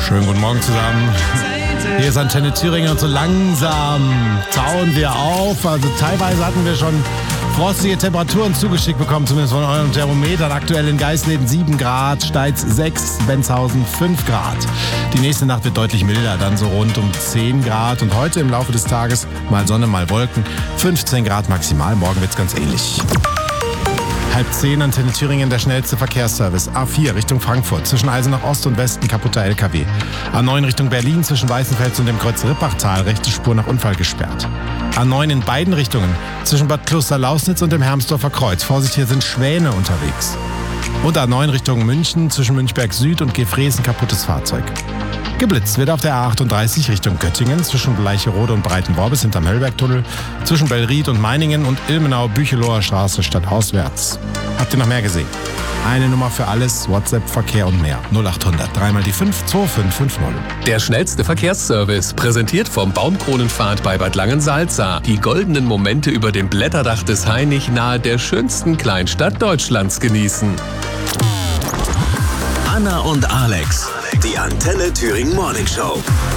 Schönen guten Morgen zusammen. Hier ist Antenne Thüringen und so langsam tauen wir auf. Also teilweise hatten wir schon frostige Temperaturen zugeschickt bekommen, zumindest von euren Thermometern. Aktuell in Geisleben 7 Grad, Steitz 6, Benzhausen 5 Grad. Die nächste Nacht wird deutlich milder, dann so rund um 10 Grad. Und heute im Laufe des Tages mal Sonne, mal Wolken, 15 Grad maximal. Morgen wird's ganz ähnlich. 9:30 Antenne Thüringen, der schnellste Verkehrsservice. A4 Richtung Frankfurt, zwischen Eisenach Ost und Westen kaputter LKW. A9 Richtung Berlin, zwischen Weißenfels und dem Kreuz Rippachtal, rechte Spur nach Unfall gesperrt. A9 in beiden Richtungen, zwischen Bad Kloster-Lausnitz und dem Hermsdorfer Kreuz. Vorsicht, hier sind Schwäne unterwegs. Und A9 Richtung München, zwischen Münchberg Süd und Gefrees ein kaputtes Fahrzeug. Geblitzt wird auf der A38 Richtung Göttingen, zwischen Bleicherode und Breitenworbis hinterm Höllbergtunnel, zwischen Bellried und Meiningen und Ilmenau-Bücheloher Straße stadtauswärts. Habt ihr noch mehr gesehen? Eine Nummer für alles, WhatsApp, Verkehr und mehr. 0800 3 mal die 5 2550. Der schnellste Verkehrsservice, präsentiert vom Baumkronenpfad bei Bad Langensalza. Die goldenen Momente über dem Blätterdach des Hainich nahe der schönsten Kleinstadt Deutschlands genießen. Anna und Alex, die Antenne Thüringen Morning Show.